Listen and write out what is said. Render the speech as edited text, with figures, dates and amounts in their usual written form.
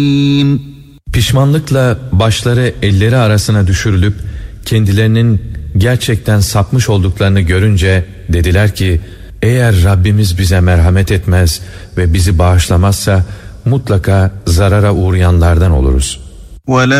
Pişmanlıkla başları elleri arasına düşürülüp kendilerinin gerçekten sapmış olduklarını görünce dediler ki, eğer Rabbimiz bize merhamet etmez ve bizi bağışlamazsa mutlaka zarara uğrayanlardan oluruz.